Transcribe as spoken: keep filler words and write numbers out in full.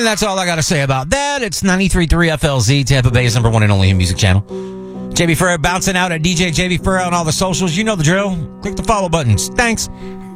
that's all I got to say about that. It's ninety-three point three F L Z, Tampa Bay's number one and only music channel. J B Furrow bouncing out at D J J B Furrow on all the socials. You know the drill. Click the follow buttons. Thanks.